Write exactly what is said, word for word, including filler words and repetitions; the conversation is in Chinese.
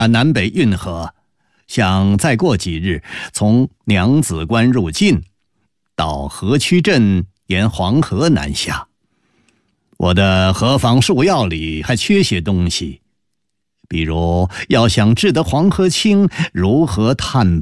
啊南北运河，想再过几日从娘子关入晋，到河曲镇沿黄河南下。我的河防术药里还缺些东西，比如要想治得黄河清，如何探